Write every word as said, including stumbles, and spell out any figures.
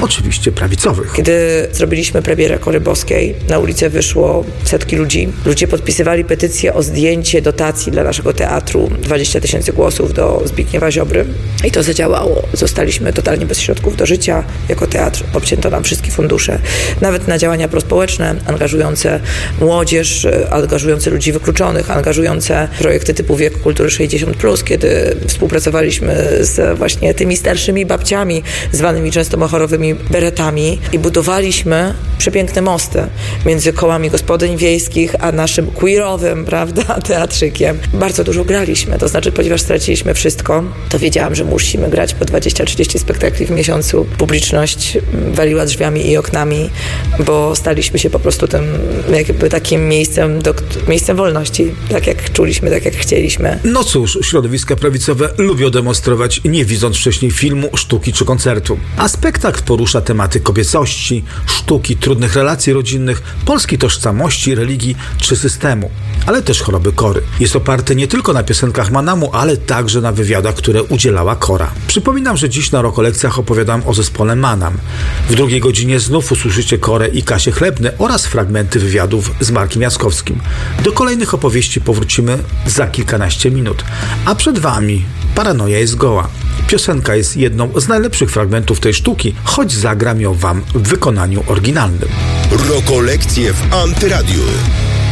oczywiście prawicowych. Kiedy zrobiliśmy premierę Kory Boskiej, na ulicę wyszło setki ludzi. Ludzie podpisywali petycję o zdjęcie dotacji dla naszego teatru, dwadzieścia tysięcy głosów do Zbigniewa Ziobry i to zadziałało. Zostaliśmy totalnie bez środków do życia jako teatr. Obcięto nam wszystkie fundusze, nawet na działania prospołeczne, angażujące młodzież, angażujące ludzi wykluczonych, angażujące projekty typu Wiek Kultury sześćdziesiąt plus, kiedy współpracowaliśmy z właśnie tymi starszymi babciami, zwanymi często mohorowymi beretami i budowaliśmy przepiękne mosty między kołami gospodyń wiejskich, a naszym queerowym, prawda, teatrzykiem. Bardzo dużo graliśmy, to znaczy, ponieważ straciliśmy wszystko, to wiedziałam, że musimy grać po dwadzieścia trzydzieści spektakli w miesiącu. Publiczność waliła drzwiami i oknami, bo staliśmy się po prostu tym jakby takim miejscem, do, miejscem wolności, tak jak czuliśmy, tak jak chcieliśmy. No cóż, środowiska prawicowe lubią demonstrować, nie widząc wcześniej filmu, sztuki czy koncertu. A spektakl porusza tematy kobiecości, sztuki, trudnych relacji rodzinnych, polskiej tożsamości, religii czy systemu, ale też choroby Kory. Jest oparty nie tylko na piosenkach Manamu, ale także na wywiadach, które udzielała Kora. Przypominam, że dziś na Rokolekcjach opowiadam o zespole Manam. W drugiej godzinie znów usłyszycie Korę i Kasię Chlebny oraz fragmenty wywiadów z Markiem Jackowskim. Do kolejnych opowieści powrócimy za kilkanaście minut. A przed wami Paranoja jest goła. Piosenka jest jedną z najlepszych fragmentów tej sztuki, choć zagram ją wam w wykonaniu oryginalnym. Rokolekcje w Antyradiu.